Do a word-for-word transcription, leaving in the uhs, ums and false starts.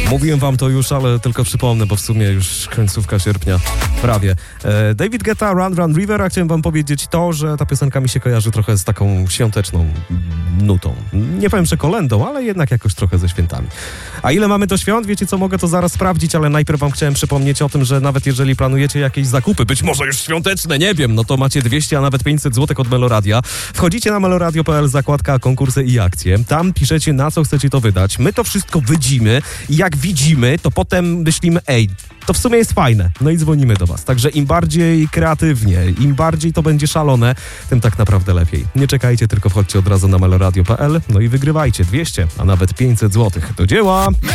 Mówiłem wam to już, ale tylko przypomnę, bo w sumie już końcówka sierpnia. Prawie. E, David Guetta, Run Run River, a chciałem wam powiedzieć to, że ta piosenka mi się kojarzy trochę z taką świąteczną nutą. Nie powiem, że kolędą, ale jednak jakoś trochę ze świętami. A ile mamy do świąt? Wiecie co, mogę to zaraz sprawdzić, ale najpierw wam chciałem przypomnieć o tym, że nawet jeżeli planujecie jakieś zakupy, być może już świąteczne, nie wiem, no to macie dwieście, a nawet pięćset złotych od Meloradia. Wchodzicie na meloradio kropka p l, zakładka konkursy i akcje. Tam piszecie, na co chcecie to wydać. My to wszystko wydzimy i jak widzimy, to potem myślimy, ej, to w sumie jest fajne. No i dzwonimy do was. Także im bardziej kreatywnie, im bardziej to będzie szalone, tym tak naprawdę lepiej. Nie czekajcie, tylko wchodźcie od razu na meloradio kropka p l, no i wygrywajcie dwieście, a nawet pięćset złotych. Do dzieła!